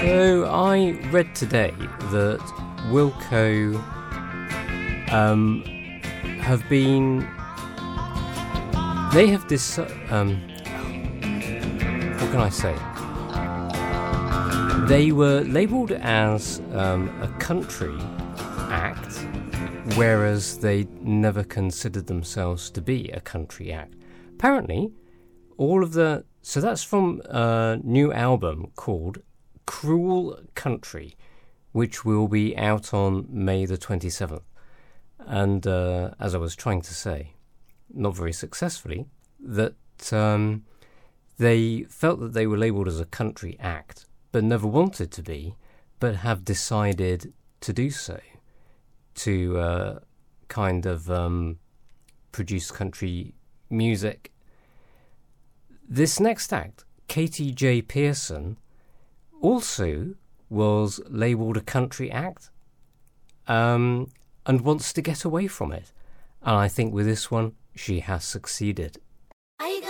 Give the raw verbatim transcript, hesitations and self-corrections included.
So I read today that Wilco um, have been, they have this, um, what can I say? They were labelled as um, a country act, whereas they never considered themselves to be a country act. Apparently, all of the, so that's from a new album called Cruel Country, which will be out on May the twenty-seventh. And uh, as I was trying to say, not very successfully, that um, they felt that they were labelled as a country act, but never wanted to be, but have decided to do so, to uh, kind of um, produce country music. This next act, Katie J. Pearson, also was labelled a country act um, and wants to get away from it. And I think with this one, she has succeeded.